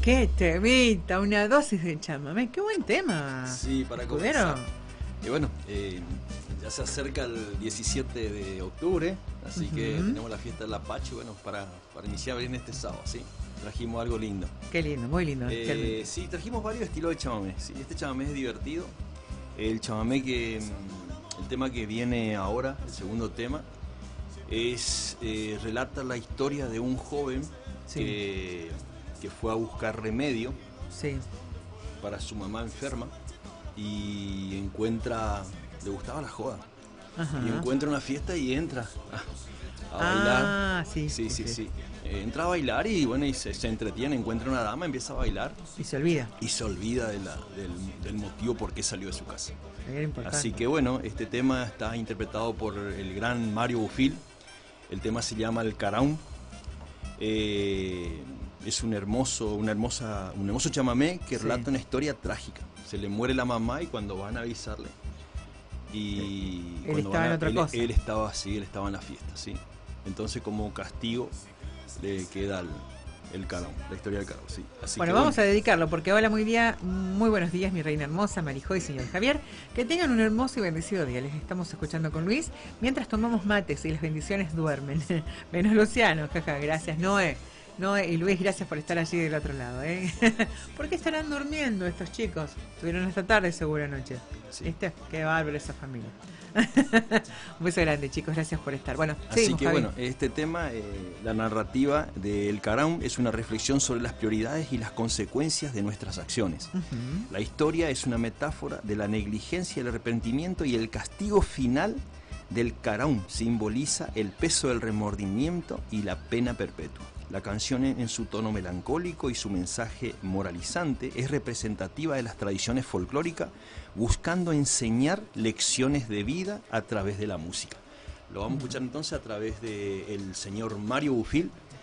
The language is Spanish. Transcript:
Qué temita, una dosis de chamamé. Qué buen tema. Sí, para comenzar. Y bueno, ya se acerca el 17 de octubre, así que tenemos la fiesta del Apache, bueno, para iniciar bien este sábado, ¿sí? Trajimos algo lindo. Qué lindo, muy lindo. Sí, trajimos varios estilos de chamamé, ¿sí? Este chamamé es divertido. El chamamé el tema que viene ahora, el segundo tema, relata la historia de un joven que fue a buscar remedio para su mamá enferma y le gustaba la joda. Y encuentra una fiesta y entra a bailar. Sí. Entra a bailar y bueno, y se entretiene, encuentra una dama, empieza a bailar. Y se olvida. Y se olvida del motivo por qué salió de su casa. Importante. Así que bueno, este tema está interpretado por el gran Mario Bufil. El tema se llama El Caraún. Es un hermoso chamamé que relata una historia trágica. Se le muere la mamá y cuando van a avisarle. Él estaba en otra cosa. Él estaba en la fiesta, sí. Entonces como castigo le queda el Caraún, la historia del Caraún, sí. Así bueno, vamos a dedicarlo porque hola, muy buenos días, mi reina hermosa, Marijo y señor Javier. Que tengan un hermoso y bendecido día. Les estamos escuchando con Luis mientras tomamos mates y las bendiciones duermen. Menos Luciano, jaja, gracias, Noé y Luis, gracias por estar allí del otro lado, ¿Por qué estarán durmiendo estos chicos? Tuvieron esta tarde seguro anoche. Sí. ¿Viste? Qué bárbaro esa familia. Un beso grande, chicos, gracias por estar. Bueno, así que Javi. bueno, este tema, la narrativa del Caraún es una reflexión sobre las prioridades y las consecuencias de nuestras acciones. La historia es una metáfora de la negligencia, el arrepentimiento y el castigo final del Caraún. Simboliza el peso del remordimiento y la pena perpetua. La canción en su tono melancólico y su mensaje moralizante es representativa de las tradiciones folclóricas, buscando enseñar lecciones de vida a través de la música. Lo vamos a escuchar entonces a través del señor Mario Bufil